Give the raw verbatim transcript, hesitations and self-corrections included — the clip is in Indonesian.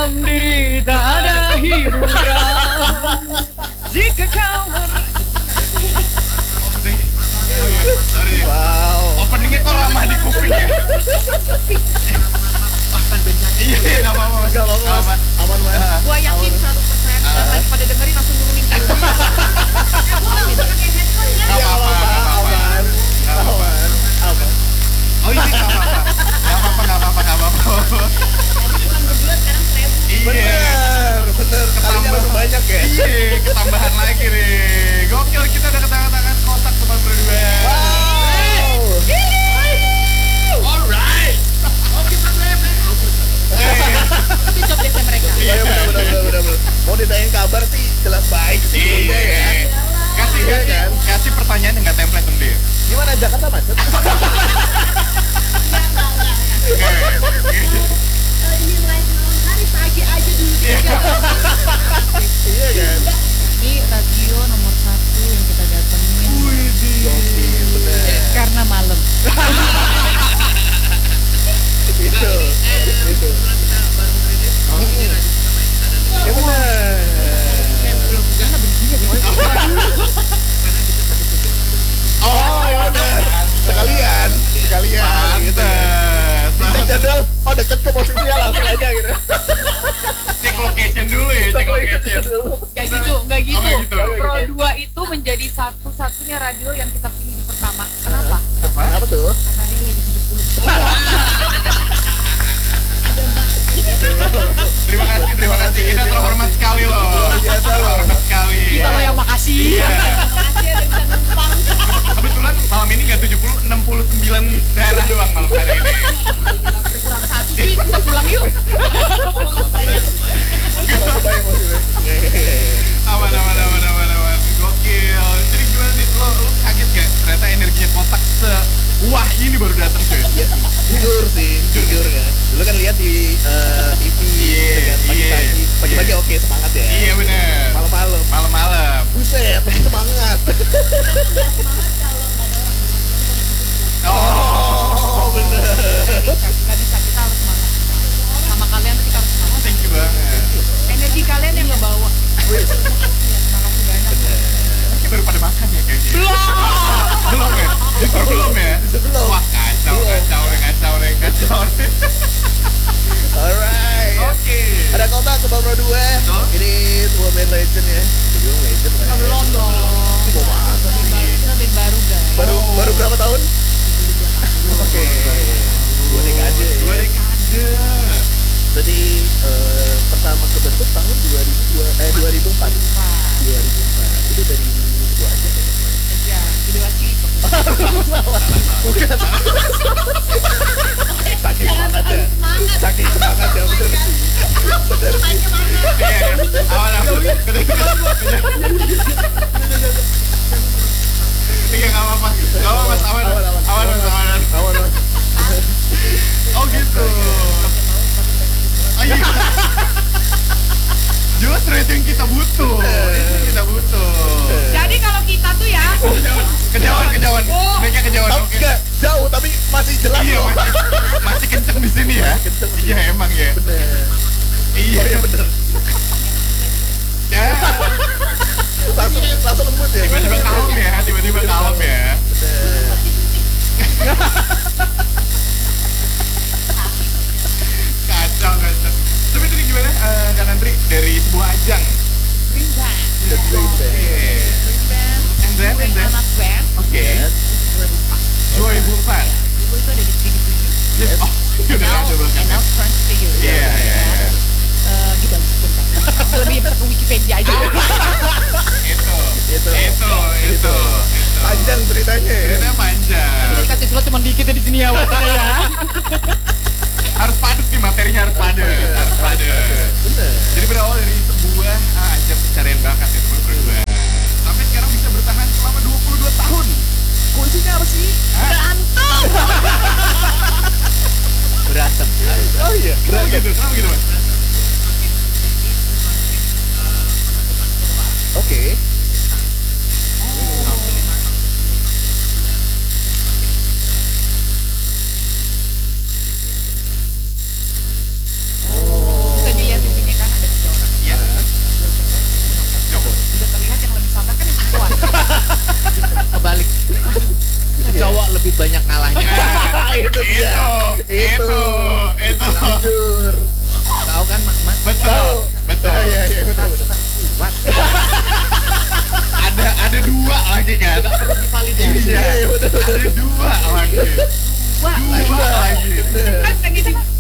dalam diri tak ada hiburan. Jika kau Sorry. Wow. Openingnya kok lama di kuping ya? Iya, nggak apa-apa. Gak apa-apa mas. Aman. Aman mas. Gua yakin seratus persen yang lagi pada dengerin langsung nurunin dulu. Nggak Iya apa-apa, nggak apa-apa. aman. Nggak apa-apa. Aman. Aman. Oh iya, nggak apa-apa. Nggak apa-apa, nggak apa-apa, nggak apa-apa. Iya. Bener, bener. Kalinya langsung banyak ya. Iya, ketambahan lagi nih. Gokil, kita udah ketangan-tangan kotak teman berdua. Wow. Alright. Oke, Itu job desa mereka. Iya bener, bener, bener, bener, bener. Mau ditanyain kabar sih jelas baik sebelumnya ya. Iya. Kasih, Iya kasih, kan? kasih pertanyaan yang nggak template dong dia. Gimana Jakarta macet? Iya kan? Ini radio nomor satu yang kita datengin. Gokil, bener. Karena malam. Itu, itu. Ya bener. Karena begini ya. Oh, ya bener. Sekalian, sekalian gitu ya. Cek jadwal, oh deket ke posisinya langsung aja gitu. Cek location dulu ya, cek location. Gak gitu, gak gitu. Oh, nggak gitu. Pro dua itu menjadi satu-satunya radio yang kita pilih pertama. Kenapa? Apa tuh? Karena dia lagi tujuh puluh. Terima kasih, terima kasih. Kita terhormat sekali loh. Luar biasa loh. Terhormat sekali. Kita lo yang makasih. Iya. Makasih ya udah bisa numpang. Kebetulan malam ini nggak tujuh puluh, enam puluh sembilan daerah doang malam hari ini. Kurang satu sih, kita pulang yuk. Aman, aman, aman, aman, aman. Gokil. Jadi gimana nih, lo, lo kaget gak? Ternyata energinya kotak se... Wah, ini baru datang cuy. Ya, jujur sih, jujur kan. Dulu kan lihat di eh, T V Iya, gitu kan, pagi-pagi. iya, Pagi-pagi iya. oke semangat ya. Iya bener. Malam-malam. Malam-malam. Buset, semangat. Oh, bener. Gak bisa, kita harus semangat. Sama kalian tuh kita harus semangat. thank you banget. Energi kalian yang ngebawa. Makasih banyak. Mungkin baru pada makan ya kayaknya. Belum. Belum ya? Justru belum ya? Belum. Wah, kacau, Belum. kacau, deh, kacau, deh, kacau. deh. Alright. Oke. Ada kontak ke Bang dua. Betul. Ini sebuah band legend ya. Sebelum legend lah. Belum dong. Mau masa sih? Kita band baru guys. Baru Oh. baru berapa tahun? Oke. Dua dekade. Dua dekade. Jadi eh, pertama kebentuk tahun dua ribu dua eh dua ribu empat. dua ribu empat. Itu dari sebuah aja ya. Ya, video asli. Bukan. Saking semangat ya. Saking semangat ya bener sih. Bener sih. Iya, iya. Awan, awan. Iya, nggak apa-apa. Nggak apa-apa, Mas. Awan. Awan, awan. Awan, Mas. Awan. Awan, awan. Oh gitu. Oh iya. Justru itu yang kita butuh. Itu yang kita butuh. Jadi kalau kita tuh ya, Kejauhan, kejauhan. Oh. Mereka kejauhan. Oh, Oke. enggak, jauh tapi masih jelas Iya, loh. masih, masih kenceng di sini ya. Kenceng. Iya, emang ya. Bener. Iya, Oh iya bener. Ya. Langsung langsung lembut ya. Tiba-tiba kalem ya, tiba-tiba kalem ya. Bener. Kacau, kacau. Tapi tadi gimana, eh, Kak Nandri, dari sebuah ajang? Green Band. The Dream Band. Oke. Green Band. And then, and then? Anak band. Oke. dua ribu empat. Dulu itu ada di T V tujuh. Yes. Oh, udah Now, ada banget. and now turns to you. Iya, iya, iya. Eh, gitu aja cerita. Lebih ke Wikipedia aja. Itu, Itu. itu, itu, itu. Panjang ceritanya ya. Ceritanya panjang. Kita dikasih slot cuma dikit ya di sini ya, waktunya ya. Harus padat nih, materinya harus padat, harus padat. Bener. Jadi berawal dari sebuah ah, ajang pencarian bakat ya teman berdua. Sampai sekarang bisa bertahan selama dua puluh dua tahun. Kuncinya apa sih? Hah? Berantem. Berantem. Oh iya. Kenapa gitu? Kenapa gitu, Mas? Oke. Bisa dilihat di tahu. betul. Ah, iya iya betul betul. Ada ada dua lagi kan? Nggak perlu divalidasi. Iya, Iya, betul, betul. ada dua lagi. Wah, Dua lagi. Bener. kan yang ini